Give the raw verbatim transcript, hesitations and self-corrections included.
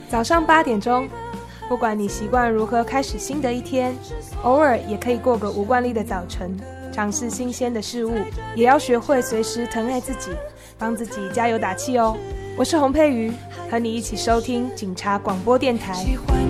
早上八点钟，不管你习惯如何开始新的一天，偶尔也可以过个无惯例的早晨，尝试新鲜的事物，也要学会随时疼爱自己，帮自己加油打气哦。我是洪佩瑜，和你一起收听警察广播电台。